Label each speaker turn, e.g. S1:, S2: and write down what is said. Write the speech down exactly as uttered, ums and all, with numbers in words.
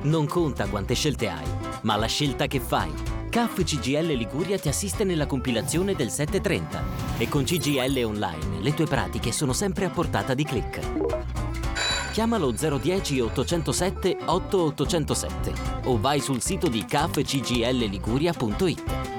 S1: Non conta quante scelte hai, ma la scelta che fai. C A F C G I L Liguria ti assiste nella compilazione del settecentotrenta e con C G I L Online le tue pratiche sono sempre a portata di click. Chiamalo zero uno zero ottocentosette otto ottocentosette o vai sul sito di c a f c g i l liguria punto i t.